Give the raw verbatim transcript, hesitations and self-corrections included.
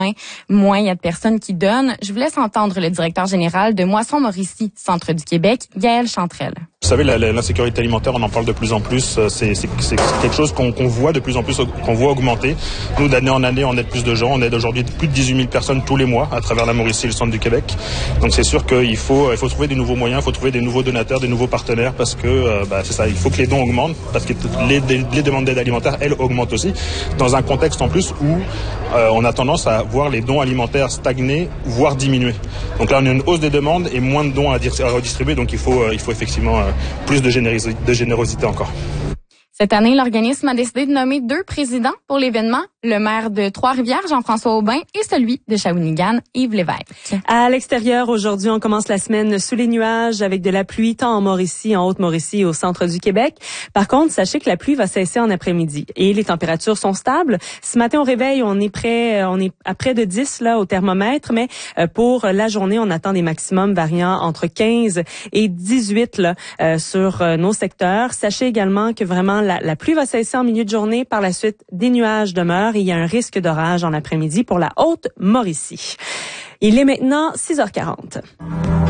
moins il y a de personnes qui donnent. Je vous laisse entendre le directeur général de Moisson Mauricie, Centre du Québec, Gaël Chantrel. Vous savez, la, la, l'insécurité alimentaire, on en parle de plus en plus. C'est, c'est, c'est quelque chose qu'on, qu'on voit de plus en plus, qu'on voit augmenter. Nous, d'année en année, on aide plus de gens. On aide aujourd'hui plus de dix-huit mille personnes tous les mois à travers la Mauricie et le Centre du Québec. Donc c'est sûr qu'il faut, il faut trouver des nouveaux moyens, il faut trouver des nouveaux donateurs, des nouveaux partenaires parce que euh, bah, c'est ça. Il faut que les dons augmentent parce que les, les demandes d'aide alimentaire, elles, augmentent aussi. Dans un contexte en plus où euh, on a tendance à voir les dons alimentaires stagner, voire diminuer. Donc là, on a une hausse des demandes et moins de dons à, dire, à redistribuer. Donc il faut, euh, il faut effectivement euh, plus de générosité, de générosité encore. Cette année, l'organisme a décidé de nommer deux présidents pour l'événement, le maire de Trois-Rivières, Jean-François Aubin, et celui de Shawinigan, Yves Lévesque. À l'extérieur, aujourd'hui, on commence la semaine sous les nuages avec de la pluie, tant en Mauricie, en Haute-Mauricie et au centre du Québec. Par contre, sachez que la pluie va cesser en après-midi et les températures sont stables. Ce matin, au réveil, on est près, on est à près de dix là au thermomètre, mais pour la journée, on attend des maximums variant entre quinze et dix-huit là euh, sur nos secteurs. Sachez également que vraiment La, la pluie va cesser en milieu de journée. Par la suite, des nuages demeurent et il y a un risque d'orage en après-midi pour la Haute-Mauricie. Il est maintenant six heures quarante.